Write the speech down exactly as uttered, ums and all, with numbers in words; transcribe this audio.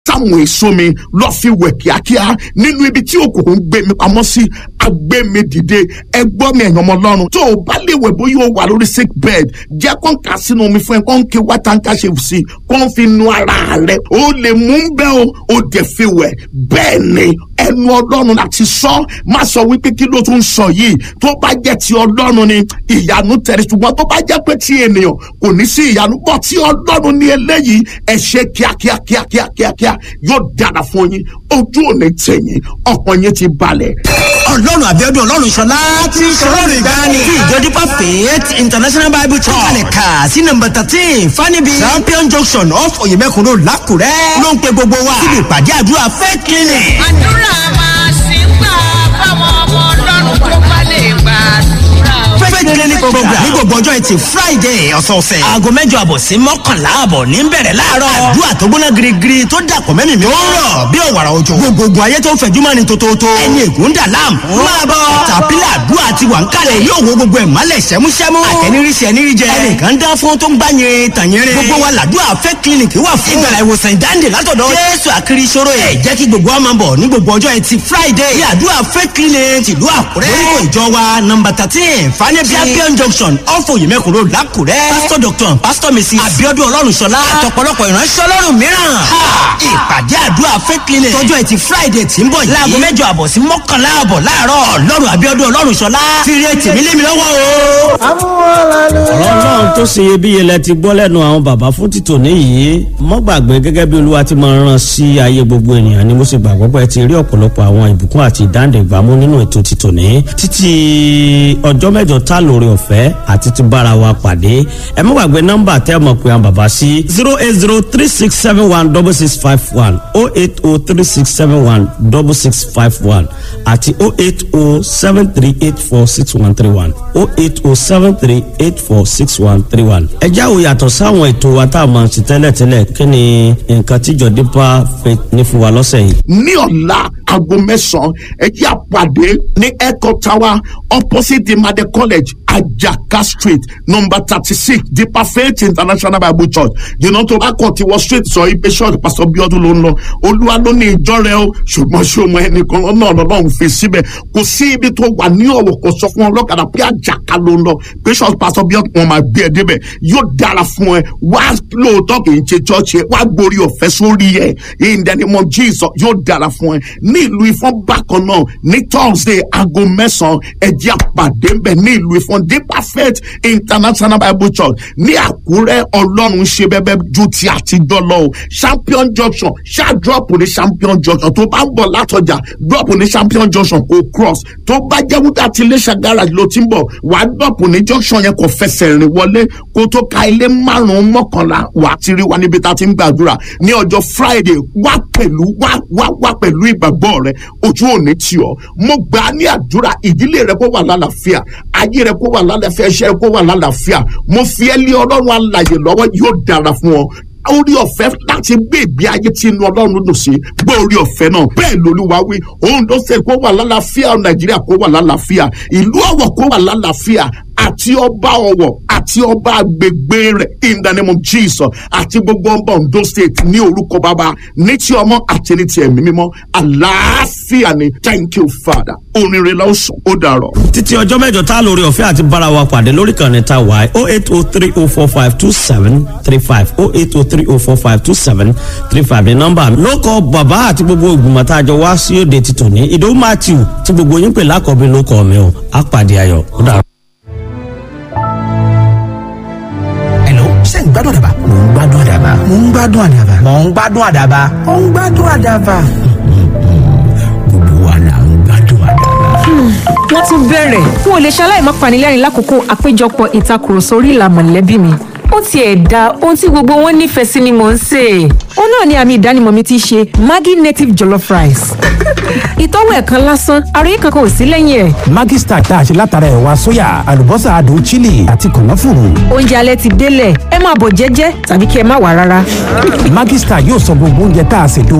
táwọn èso mi lọ fi wẹ̀ kíákíá nínú ibi tí òkùnkùn gbé mi pamọ́ sí agbé mi dìde ẹ gbọ́ mi ẹ̀yàn ọmọ ọlọ́run tó o bá lè wẹ̀ bóyá o wà lórí sick bed jẹ́ kó ń kà sínú omi fún ẹ kó ń ké wá táǹkà ṣe sí kó ń fi nu ara rẹ o lè mú bẹ́ o o dẹ̀ fi wẹ̀ bẹ́ẹ̀ ni ẹnu ọlọ́run láti sọ má sọ wípé kí ló tún sọ yìí tó bá jẹ́ ti ọlọ́run ni ìyanu tẹ̀lé ṣùgbọ́n tó bá jẹ́ pé ti ènìyàn kò ní sí ìyanu bọ́ tí ọlọ́run ní eléyìí ẹ ṣe kíákíá kíákíá kíákíá yóò dára fún yín ojú ò ní tẹ̀yìn ọkàn yín ti balẹ̀. ọlọ́run àbíọ́dún ọlọ́run ṣọlá tí ṣọlọ́run ìgbàanì tí ìjọ Deeper Faith International Bible Church kalẹ̀ kà sí nọ́mbà thirteen Fanibi Champion Junction off Oyemekun Road Lákùrẹ́ ló ń pe gbogbo wa síbi ìpàdé àdúrà faith clinic. àdúrà máa ṣì ń gbà fáwọn ọmọ ọlọ́run tó bá lè gbà àdúrà. faith clinic program ní gbogbo ọjọ́ ẹtì Friday ọ̀sọ̀ọ̀sẹ̀ aago mẹ́jọ àbọ̀ sí mọ́kànlá àbọ̀ ní bẹ̀rẹ̀ láàárọ̀ àdúrà tó gbóná girigiri tó dàpọ̀ mẹ́mìí mi ó rọ̀ bí òwàrà òjò gbogbogbò ayé tó ń fẹ̀jú mọ́ni tótótó ẹni ègún dà láàmú máa bọ̀ tàpílà àdúrà ti wà ń kalẹ̀ yóò wo gbogbo ẹ̀ mọ́lẹ̀ ṣẹ́múṣẹ́mú àtẹniríṣẹ́ ẹniríjẹ ẹnìkan dá fún tó ń gbá yẹn tàyẹrẹ gbogbo wa làdúrà faith clinic wà fún ìgbàlá ìwòsàn ìdáǹdè látọ̀dọ̀ Jésù àkiri ìṣòro ẹ̀ jẹ́ kí gbogbo wa máa bọ̀ ní gbogbo ọjọ́ ẹtì Friday ní àdúrà faith clinic tìlú Àkúrẹ́ lórúkọ ìjọ wa nọ́mbà thirteen Fanibi Champion Junction off Oyemekun Road Lákùrẹ́ pastor doctor and pastor missus Abiodun Ọlọ́runṣọlá àtọ̀pọ̀lọpọ̀ ìránṣẹ́ Ọlọ́run mìíràn ìpàdé àdúrà faith clinic tọjọ́ ẹtì Friday tí ń bọ̀ yìí láago mẹ́jọ àbọ̀ sí mọ́kànlá àbọ̀ láàárọ̀ Ọlọ́run Abiodun Ọlọ́runṣọlá fìrí ètì mi lé mi lọ́wọ́ o. ọlọ́run tó ṣe iyebíye lẹ ti gbọ́ lẹ́nu àwọn bàbá fún títò níyì mọ́ gbàgbé gẹ́gẹ́ bí olúwa ti máa rán sí ayé gbogbo ènìyàn ni mo sì gbàgbọ́ pé ẹ ti rí ọ̀pọ̀lọpọ̀ àwọn ìbùkún àti ìdáǹdè ìgbàmú nínú ètò títò ní títí ọjọ́ mẹ́jọ tá lórí ọ̀fẹ́ àti ti bára wa pàdé ẹ mọ́ gbàgbé nọ́mbà tẹ́ mọ̀ pé àwọn bàbá sí zero eight zero three six seven one double six five one oh eight oh three six seven one double six five one àti oh eight oh seven three eight four six one three one oh eight oh seven three eight four six one three one. ẹ jáwó yàtọ̀ sáwọn ètò wa tá a máa ṣe tẹ́lẹ̀tẹ́lẹ̀ kí ni nǹkan tíjọ Deeper Faith ní fún wa lọ́sẹ̀ yìí. ní ọ̀la aago mẹ́sàn-án ẹ jẹ́ àpàdé ní Echo Tower opposite the Made College Ajaka Street number thirty six Deeper Faith International Bible Church jìnnà tó bá kàn tí wọ́n street sọ ibi ṣọ́ọ̀tì Pastor Bíọ́dún ló ń lọ olúwa ló ní ìjọ rẹ o ṣùgbọ́n ṣé o mọ ẹnìkan náà lọ́lọ́run fi síbẹ̀ kò sí ibi tó wà ní ọ̀wọ̀ kò sọ fún ọlọ́kadà pé Àjàká ló ń lọ pé ṣọ́ọ̀tì Pastor Bíọ́dún wọn máa gbé ẹ débẹ̀ yóò dára fún ẹ wá lóòótọ́ kì í ṣe chọ́ọ̀chì ẹ wá gborí ọ̀fẹ́ sórí ẹ in the name of Jesus yóò dára fún ẹ ní ìlú Ifọ̀n bákan náà ní Thursday aago mẹ́sàn-án ẹ jẹ́ àpàdé ńbẹ̀ ní ìlú Ifọ̀n Deeper Faith International Bible Church ní Àkúrẹ́ ọlọ́run ṣe bẹ́bẹ́ ju ti àtijọ́ lọ o Champion Junction ṣáà drop ní Champion Junction tó bá ń bọ̀ látọjà drop ní Champion Junction kò cross tó bá jẹ́ wúdà tí Iléṣà garage ló ti ń bọ̀ wà á drop ní junction yẹn kò fẹsẹ̀ rìn wọlé kó tó ka ilé márùn-ún mọ́kànlá wà á ti rí wa níbi tá a ti ń gbàdúrà ní ọjọ́ Friday wá pẹ̀lú wá wá wá pẹ̀lú ìgbàgbọ́ rẹ ojú òní tì ọ́ mo gbà á ní àdúrà ìdílé rẹ kó wà lálàáfíà ayé rẹ kó wà lálàáfíà iṣẹ́ rẹ kó wà lálàáfíà mo fi ẹ́ lé ọlọ́run alààyè lọ́wọ́ yóò dára fún ọ orí ọ̀fẹ́ láti gbé ìgbé ayé tí inú ọlọ́run dùn sí gbé orí ọ̀fẹ́ náà bẹ́ẹ̀ lolúwa wí Ondo State kó wà lálàáfíà Nàìjíríà kó wà lálàáfíà ìlú Ọ̀wọ̀ kó wà lálàáfíà àti ọba Ọ̀wọ̀ àti ọba agbègbè rẹ̀ in the name of Jesus àti gbogbo ọba Ondo State ní orúkọ bàbá ní ti ọmọ àti ní ti ẹ̀mí mímọ́ àlàáfíà ni thank you Father orin rẹ̀ lọ́sùn ó dàrọ̀. títí ọjọ́ mẹ́jọ tá lórí ọ̀fẹ́ àti bára wa pàdé lórí kan ní ta wáyé oh eight oh three oh four five two seven three five oh eight oh three oh four five two seven three five ní nọ́mbà mi. ló kọ bàbá àti gbogbo ìgbìmọ̀ tá a jọ wá sí òde títò ní Ìdòwú Matthew tí gbogbo yín pè lákọ̀ọ́bí ló kọ́ mi o á pàdé ayọ̀ ó dàrọ̀. ṣé ń gbádùn àdàbà. mò ń gbádùn àdàbà. mò ń gbádùn àdàbà. mò ń gbádùn àdàbà. mò ń gbádùn àdàbà. gbogbo wa là ń gbádùn àdàbà. wọ́n tún bẹ̀rẹ̀ n ò lè ṣaláì má panilẹ́rìn lákòókò àpéjọpọ̀ ìtakùrọ̀sọ orí ìlà mọ̀lẹ́bí mi ó tiẹ̀ da ohun tí gbogbo wọn nífẹ̀ẹ́ sí ni mò ń sè é. ó náà ni àmì ìdánimọ̀ mi ti ṣe Maggi native jollof rice. ìtọ́wò ẹ̀kan lásán àròyé kankan ò sí lẹ́yìn ẹ̀. Maggi Star tá a ṣe látara ẹ̀wà sóyà àlùbọ́sà adùn chili àti kànáfùrù. oúnjẹ alẹ́ ti délẹ̀ ẹ máa bọ̀ jẹ́jẹ́ tàbí kí ẹ má wá rárá. Maggi Star yóò sọ gbogbo oúnjẹ tá a ṣètò